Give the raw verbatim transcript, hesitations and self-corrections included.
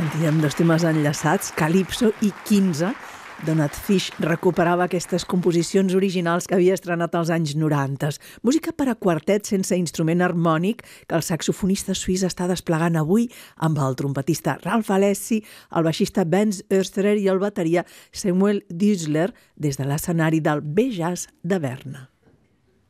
Sentíem dos temes enllaçats, Calypso i quinze. Donat Fish recuperava aquestes composicions originals que havia estrenat als anys noranta. Música per a quartet sense instrument harmònic que el saxofonista suís està desplegant avui amb el trompetista Ralph Alessi, el baixista Benz Österer i el bateria Samuel Düsler des de l'escenari del B-Jazz de Berna.